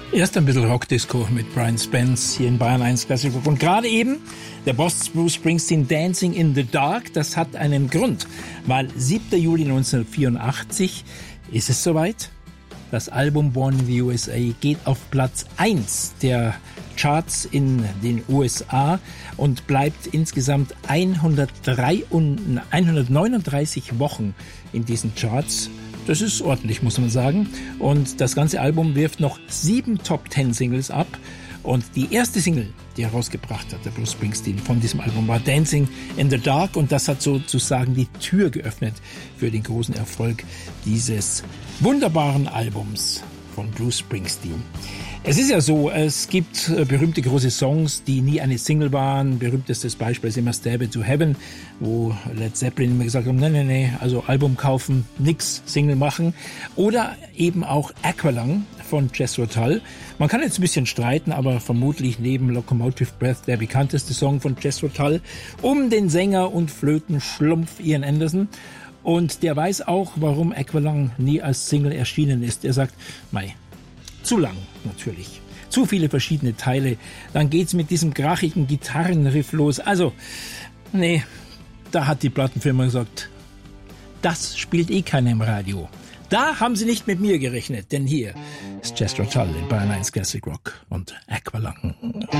Erst ein bisschen Rockdisco mit Brian Spence hier in Bayern 1 Classic Rock. Und gerade eben der Boss Bruce Springsteen Dancing in the Dark. Das hat einen Grund, weil 7. Juli 1984 ist es soweit. Das Album Born in the USA geht auf Platz 1 der Charts in den USA und bleibt insgesamt 139 Wochen in diesen Charts. Das ist ordentlich, muss man sagen. Und das ganze Album wirft noch 7 Top-10-Singles ab. Und die erste Single, die er rausgebracht hat, der Bruce Springsteen, von diesem Album war Dancing in the Dark. Und das hat sozusagen die Tür geöffnet für den großen Erfolg dieses wunderbaren Albums von Bruce Springsteen. Es ist ja so, es gibt berühmte große Songs, die nie eine Single waren. Berühmtestes Beispiel ist immer Stairway to Heaven, wo Led Zeppelin immer gesagt haben, nee, also Album kaufen, nix Single machen. Oder eben auch Aqualung von Jethro Tull. Man kann jetzt ein bisschen streiten, aber vermutlich neben Locomotive Breath der bekannteste Song von Jethro Tull um den Sänger und Flötenschlumpf Ian Anderson. Und der weiß auch, warum Aqualung nie als Single erschienen ist. Er sagt, zu lang natürlich. Zu viele verschiedene Teile. Dann geht's mit diesem krachigen Gitarrenriff los. Also, nee, da hat die Plattenfirma gesagt, das spielt eh keiner im Radio. Da haben sie nicht mit mir gerechnet, denn hier ist Jethro Tull in Bayern 1 Classic Rock und Aqualung.